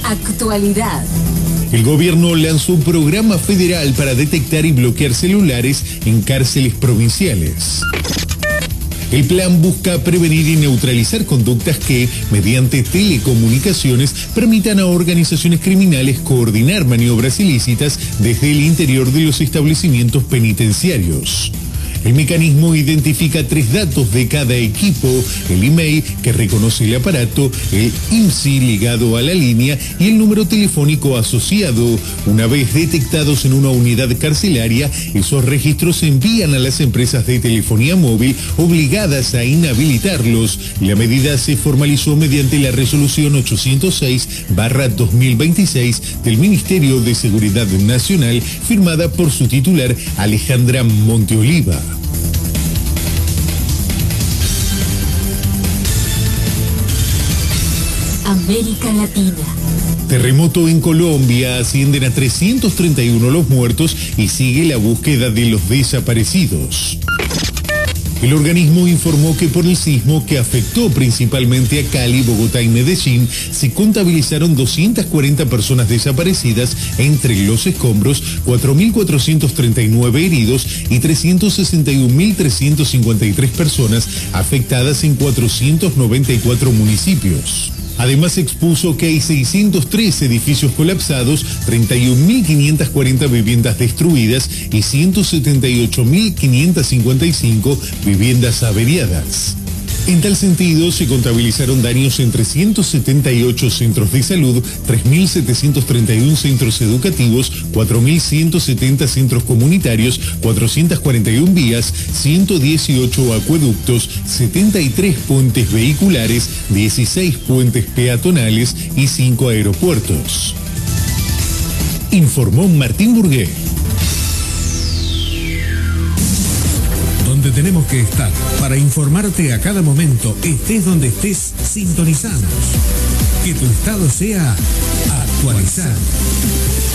Actualidad. El gobierno lanzó un programa federal para detectar y bloquear celulares en cárceles provinciales. El plan busca prevenir y neutralizar conductas que, mediante telecomunicaciones, permitan a organizaciones criminales coordinar maniobras ilícitas desde el interior de los establecimientos penitenciarios. El mecanismo identifica 3 datos de cada equipo: el email que reconoce el aparato, el IMSI ligado a la línea y el número telefónico asociado. Una vez detectados en una unidad carcelaria, esos registros se envían a las empresas de telefonía móvil obligadas a inhabilitarlos. La medida se formalizó mediante la resolución 806/2026 del Ministerio de Seguridad Nacional, firmada por su titular Alejandra Monteoliva. América Latina. Terremoto en Colombia, ascienden a 331 los muertos y sigue la búsqueda de los desaparecidos. El organismo informó que por el sismo que afectó principalmente a Cali, Bogotá y Medellín, se contabilizaron 240 personas desaparecidas, entre los escombros 4.439 heridos y 361.353 personas afectadas en 494 municipios. Además expuso que hay 603 edificios colapsados, 31.540 viviendas destruidas y 178.555 viviendas averiadas. En tal sentido, se contabilizaron daños en 378 centros de salud, 3.731 centros educativos, 4.170 centros comunitarios, 441 vías, 118 acueductos, 73 puentes vehiculares, 16 puentes peatonales y 5 aeropuertos. Informó Martín Burgué. Donde tenemos que estar para informarte a cada momento, estés donde estés, sintonizanos. Que tu estado sea actualizado.